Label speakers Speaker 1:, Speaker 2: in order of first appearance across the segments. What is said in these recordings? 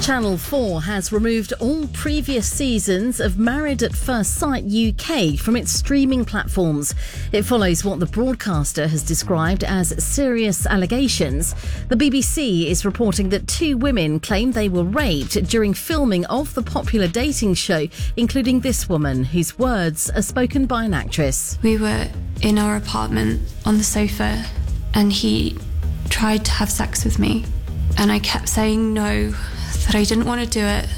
Speaker 1: Channel 4 has removed all previous seasons of Married at First Sight UK from its streaming platforms. It follows what the broadcaster has described as serious allegations. The BBC is reporting that 2 women claim they were raped during filming of the popular dating show, including this woman, whose words are spoken by an actress.
Speaker 2: We were in our apartment on the sofa and he tried to have sex with me, and I kept saying no, that I didn't want to do it.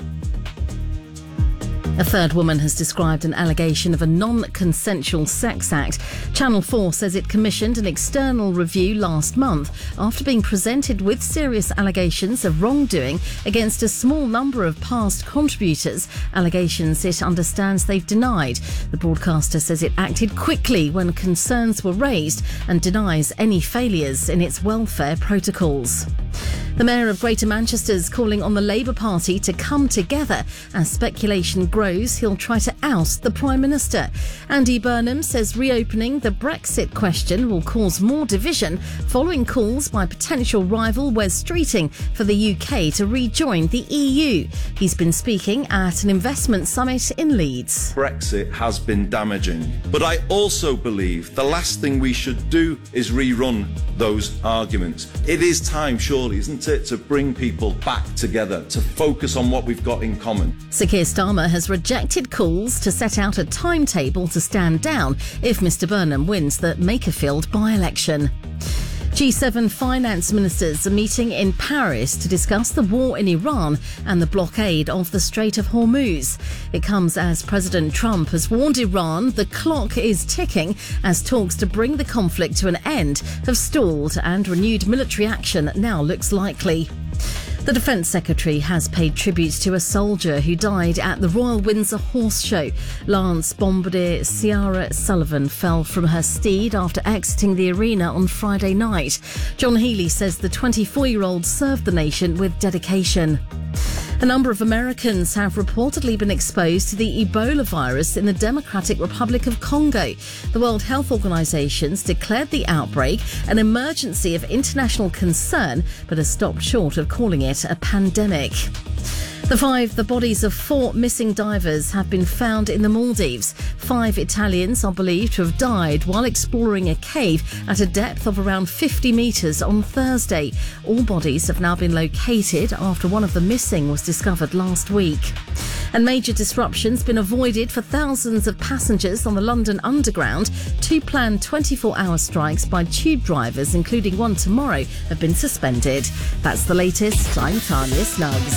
Speaker 1: A third woman has described an allegation of a non-consensual sex act. Channel 4 says it commissioned an external review last month after being presented with serious allegations of wrongdoing against a small number of past contributors, allegations it understands they've denied. The broadcaster says it acted quickly when concerns were raised and denies any failures in its welfare protocols. The Mayor of Greater Manchester is calling on the Labour Party to come together. As speculation grows, he'll try to oust the Prime Minister. Andy Burnham says reopening the Brexit question will cause more division following calls by potential rival Wes Streeting for the UK to rejoin the EU. He's been speaking at an investment summit in Leeds.
Speaker 3: Brexit has been damaging, but I also believe the last thing we should do is rerun those arguments. It is time, surely, isn't it, to bring people back together, to focus on what we've got in common.
Speaker 1: Sir Keir Starmer has rejected calls to set out a timetable to stand down if Mr Burnham wins the Makerfield by-election. G7 finance ministers are meeting in Paris to discuss the war in Iran and the blockade of the Strait of Hormuz. It comes as President Trump has warned Iran the clock is ticking as talks to bring the conflict to an end have stalled and renewed military action now looks likely. The Defence Secretary has paid tribute to a soldier who died at the Royal Windsor Horse Show. Lance Bombardier Ciara Sullivan fell from her steed after exiting the arena on Friday night. John Healey says the 24-year-old served the nation with dedication. A number of Americans have reportedly been exposed to the Ebola virus in the Democratic Republic of Congo. The World Health Organization's declared the outbreak an emergency of international concern, but has stopped short of calling it a pandemic. The bodies of 4 missing divers have been found in the Maldives. 5 Italians are believed to have died while exploring a cave at a depth of around 50 metres on Thursday. All bodies have now been located after one of the missing was discovered last week. And major disruptions been avoided for thousands of passengers on the London Underground. 2 planned 24-hour strikes by tube drivers, including one tomorrow, have been suspended. That's the latest. I'm Tanya Snuggs.